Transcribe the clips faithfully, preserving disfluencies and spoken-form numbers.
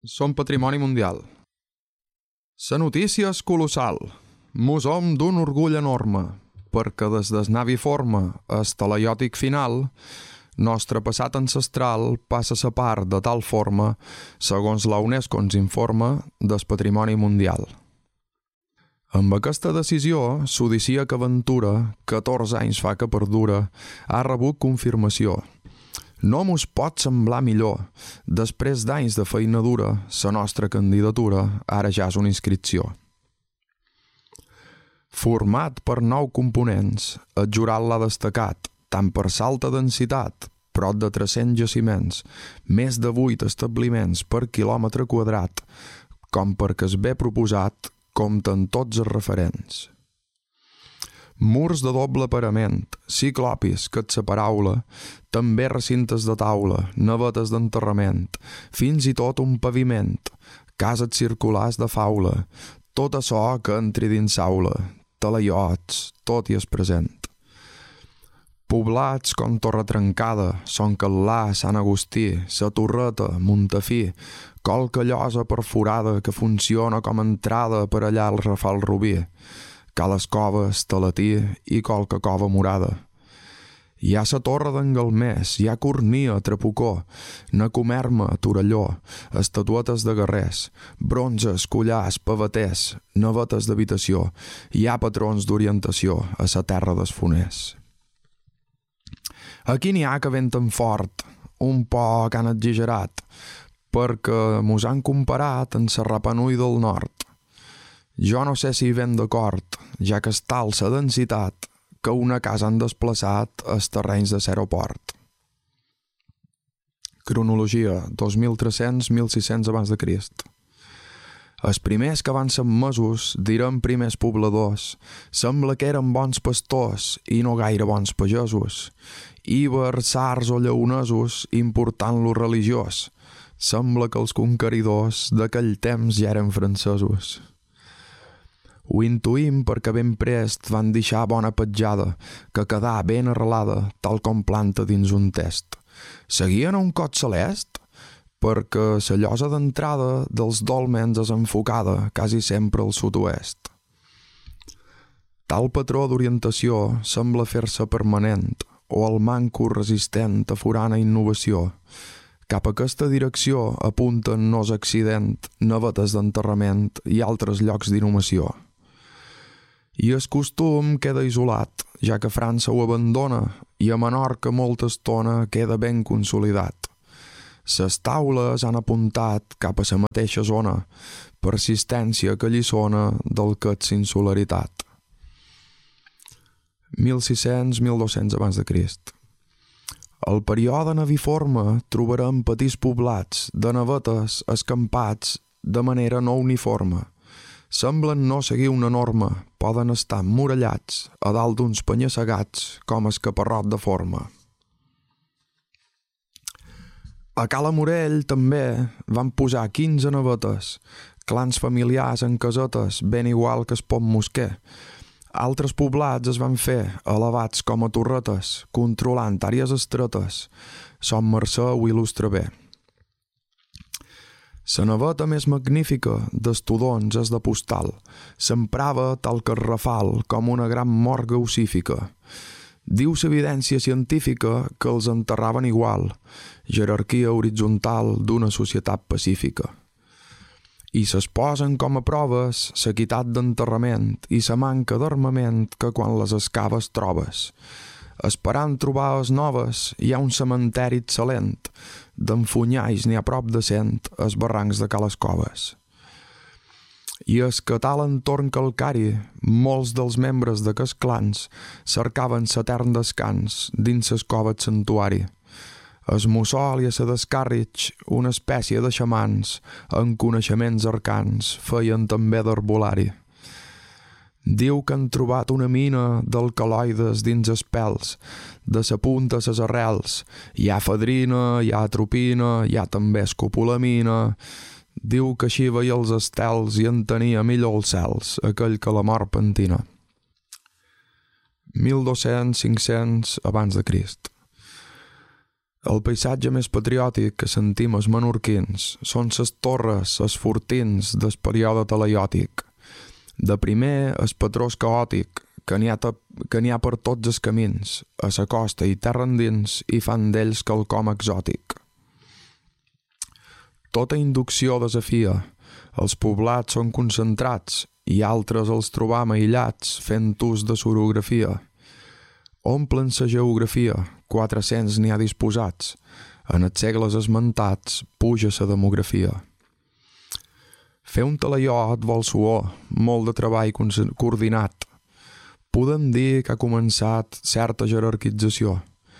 Som patrimoni mundial. La notícia és colossal. Mos som d'un orgull enorme, perquè des del naviforme al talaiòtic final, nostre passat ancestral passa a ser part de tal forma, segons la UNESCO ens informa, del patrimoni mundial. Amb aquesta decisió, l'Odissea que aventura, catorze anys fa que perdura, ha rebut confirmació. No mos pot semblar millor. Després d'anys de feina dura, la nostra candidatura ara ja és una inscripció. Format per nou components, el jurat l'ha destacat, tant per l'alta densitat, prop de tres-cents jaciments, més de vuit establiments per quilòmetre quadrat, com perquè es ve proposat, compten tots els referents. Murs de doble parament, ciclopis, que et separaula, també recintes de taula, navetes d'enterrament, fins i tot un paviment, cases circulars de faula, tot açò que entri dins aula, talaiots, tot hi és present. Poblats com Torre Trencada, Son Catlà, Sant Agustí, Sa Torreta, Montafí, Colca Llosa perforada que funciona com a entrada per allà al Rafal Rubí, Cales Coves, Talatí i Colca Cova Morada. Hi ha la Torre d'en Galmés, hi ha Cornia, Trapucó, na Comerma, Torelló, estatuetes de guerrers, bronzes, collars, pavaters, navetes d'habitació, hi ha patrons d'orientació a la terra dels foners. Aquí n'hi ha que venten fort, un poc han exagerat, perquè mos han comparat amb la Rapa Nui del nord. Jo no sé si hi ven d'acord, ja que és tal la densitat que una casa han desplaçat als terrenys de l'aeroport. Cronologia, dos mil tres-cents a mil sis-cents abans de Crist. Els primers que van ser mesos, direm primers pobladors, sembla que eren bons pastors i no gaire bons pagesos. Ibers, sars o lleonesos, important lo religiós. Sembla que els conqueridors d'aquell temps ja eren francesos. Ho intuïm perquè ben prest van deixar bona petjada, que quedà ben arrelada, tal com planta dins un test. Seguien a un cot celest? Perquè la llosa d'entrada dels dòlmens és enfocada quasi sempre al sud-oest. Tal patró d'orientació sembla fer-se permanent, o el manco resistent a forana innovació. Cap a aquesta direcció apunten nos accident, navetes d'enterrament i altres llocs d'inhumació. I el costum queda isolat, ja que França ho abandona i a Menorca molta estona queda ben consolidat. Les taules han apuntat cap a la mateixa zona, persistència que lliçona del que és insularitat. mil sis-cents a mil dos-cents abans de Crist. Al període naviforme trobarem petits poblats de navetes escampats de manera no uniforme. Semblen no seguir una norma, poden estar emmurallats a dalt d'uns penya-segats com el caparrot de forma. A Cala Morell també van posar quinze navetes, clans familiars en casetes, ben igual que es Pont Mosquer. Altres poblats es van fer elevats com a torretes, controlant àrees estretes. Son Mercè ho il·lustra bé. La naveta més magnífica d'estudons és de postal. S'emprava tal que el Rafal com una gran morga ossífica. Diu l'evidència científica que els enterraven igual, jerarquia horitzontal d'una societat pacífica. I s'exposen com a proves l'equitat d'enterrament i la manca d'armament que quan les excaves trobes. Esperant trobar les noves, hi ha un cementeri excel·lent. D'enfunyais n'hi ha prop de cent als barrancs de Cales Coves. I es que tal entorn calcari, molts dels membres d'aquests clans cercaven l'etern descans dins les coves santuari. Es mussol i a la descàrrec, una espècie de xamans, amb coneixements arcans, feien també d'herbolari. Diu que han trobat una mina d'alcaloides dins els pèls, de sa punta a ses arrels. Hi ha fadrina, hi ha atropina, hi ha també escopolamina. Diu que així veia els estels i en tenia millor els cels, aquell que la mort pentina. mil dos-cents a cinc-cents abans de Crist. El paisatge més patriòtic que sentim els menorquins són ses torres, els fortins del període talaiòtic. De primer, el patró caòtic, que n'hi ha, que n'hi ha per tots els camins, a la costa i terra endins, i fan d'ells quelcom exòtic. Tota inducció desafia, els poblats són concentrats i altres els trobam aïllats fent ús de l'orografia. Omplen la geografia, quatre-cents n'hi ha disposats, en els segles esmentats puja la demografia. Fer un talaiot vol suor, molt de treball coordinat. Podem dir que ha començat certa jerarquització.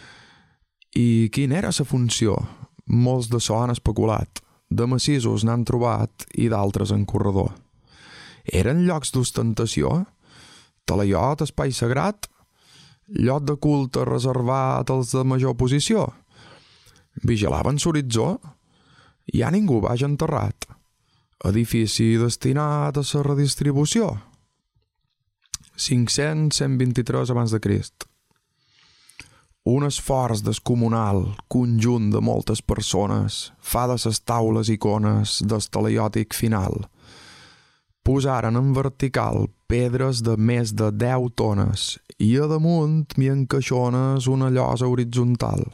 I quina era la funció? Molts de so han especulat. De massissos n'han trobat i d'altres en corredor. Eren llocs d'ostentació? Talaiot, espai sagrat? Lloc de culte reservat als de major posició? Vigilaven l'horitzó? Ja ningú baix enterrat? Edifici destinat a la redistribució? cinc-cents cent vint-i-tres abans de Crist. Un esforç descomunal, conjunt de moltes persones, fa de ses taules icones del talaiòtic final. Posaren en vertical pedres de més de deu tones i a damunt m'hi encaixones una llosa horitzontal.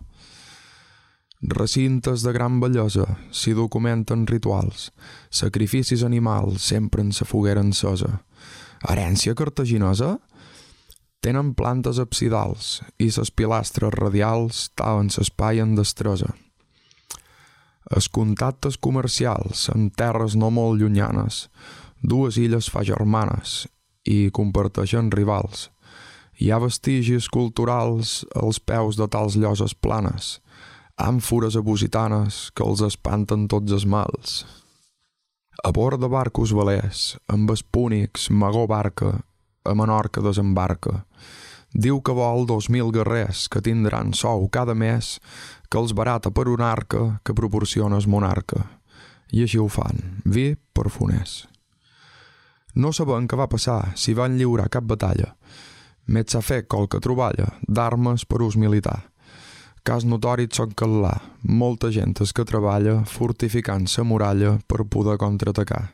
Recintes de gran bellesa, s'hi documenten rituals, sacrificis animals sempre en sa foguera encesa. Herència cartaginesa? Tenen plantes absidals i ses pilastres radials taven l'espai en destresa. Els contactes comercials en terres no molt llunyanes, dues illes fa germanes i comparteixen rivals. Hi ha vestigis culturals als peus de tals lloses planes, àmfores abusitanes que els espanten tots els mals. A bord de barcos velers, amb espúnics, Magó barca, a Menorca desembarca. Diu que vol dos mil guerrers que tindran sou cada mes que els barata per un arca que proporciona el monarca. I així ho fan, vi per foners. No sabem què va passar si van lliurar cap batalla. Met s'ha fet qualque troballa d'armes per ús militar. Cas notori et són Catlà, molta gent és que treballa fortificant sa muralla per poder contraatacar.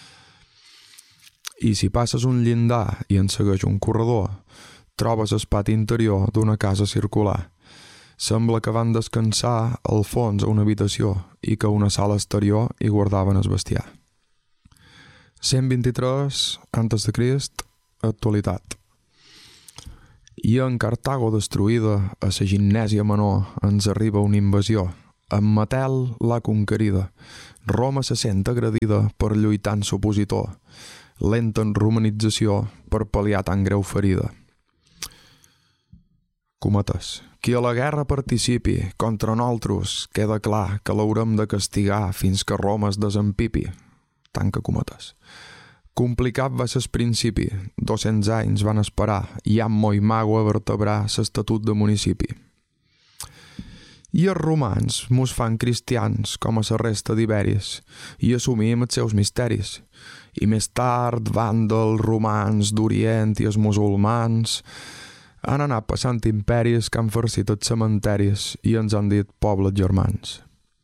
I si passes un llindar i en segueix un corredor, trobes el pati interior d'una casa circular. Sembla que van descansar al fons a una habitació i que a una sala exterior hi guardaven el bestiar. cent vint-i-tres antes de Crist, actualitat. I en Cartago destruïda, a la Gimnèsia menor, ens arriba una invasió. En Matel l'ha conquerida. Roma se sent agredida per lluitar en s'opositor. Lenta en romanització per pal·liar tan greu ferida. Cometes. Qui a la guerra participi contra nosaltres, queda clar que l'haurem de castigar fins que Roma es desempipi. Tanca cometes. Complicat va ser el principi, dos-cents anys van esperar i Ammo i Mago a vertebrar l'estatut de municipi. I els romans mos fan cristians com a la resta d'Iberis i assumim els seus misteris. I més tard, vàndals, romans, d'Orient i els musulmans han anat passant imperis que han farcit els cementeris i ens han dit pobles germans.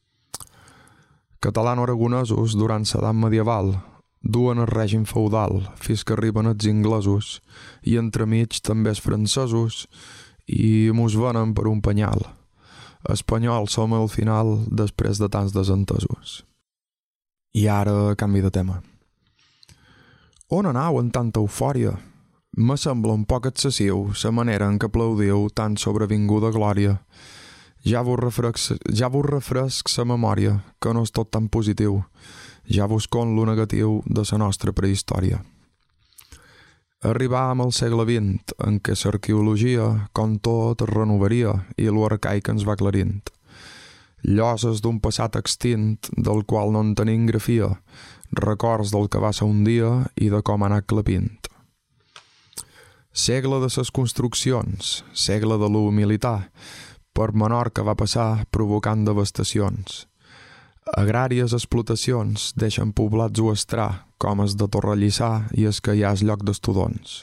Catalano-aragonesos durant l'edat medieval duen el règim feudal fins que arriben els inglesos i entremig també els francesos i mos venen per un penyal. Espanyols som al final després de tants desentesos. I ara canvi de tema. On anau amb tanta eufòria? Me sembla un poc excessiu la manera en què aplaudiu tan sobrevinguda glòria. Ja vos refresc, ja vos refresc la memòria, que no és tot tan positiu. Ja vos con lo negatiu de la nostra prehistòria. Arribàvem al segle vint, en què l'arqueologia, com tot, es renovaria i lo arcaic ens va aclarint. Lloses d'un passat extint, del qual no en tenim grafia, records del que va ser un dia i de com ha anat clapint. Segle de ses construccions, segle de lo militar, per Menorca va passar provocant devastacions. Agràries explotacions deixen poblats o estrà, com es de Torrellissà i es que hi ha el lloc d'Estudons.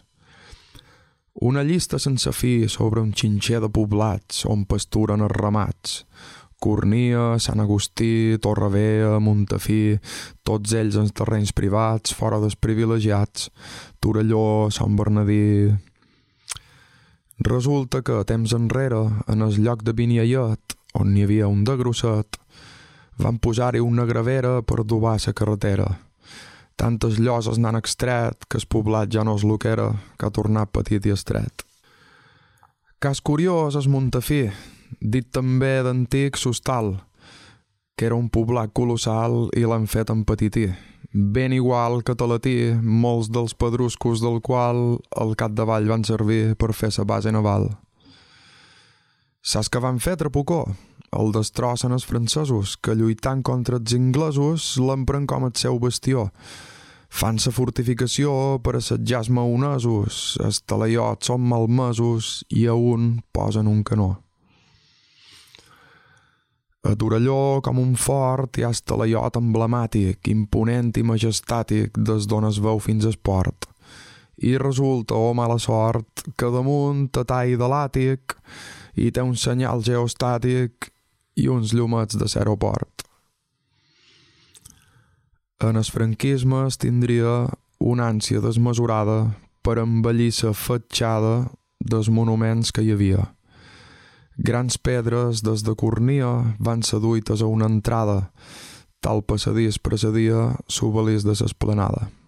Una llista sense fi sobre un xinxer de poblats on pasturen els ramats, Cornia, Sant Agustí, Torrevea, Montafí, tots ells en terrenys privats, fora dels privilegiats, Torelló, Sant Bernadí... Resulta que, temps enrere, en el lloc de Biniaiet, on n'hi havia un de grosset, van posar-hi una gravera per dubar la carretera. Tantes lloses n'han extret que el poblat ja no és lo que era, que ha tornat petit i estret. Cas curiós és Montafí, dit també d'antic Sostal, que era un poblat colossal i l'han fet empetití. Ben igual que Talatí, molts dels pedruscos del qual al capdavall van servir per fer la base naval. Saps què van fer, Trapucó? El destrossen els francesos, que lluitant contra els inglesos l'empren com el seu bastió. Fan la fortificació per assetjar els maonesos, els talaiots són malmesos i a un posen un canó. A Torelló, com un fort, hi ha el talaiot emblemàtic, imponent i majestàtic des d'on es veu fins al port. I resulta, oh mala sort, que damunt a tall de l'àtic hi té un senyal geostàtic i uns llumets de l'aeroport. En el franquisme es tindria una ànsia desmesurada per embellir la fatxada dels monuments que hi havia. Grans pedres des de Cornia van ser duites a una entrada, tal passadís precedia l'obelisc de l'esplanada.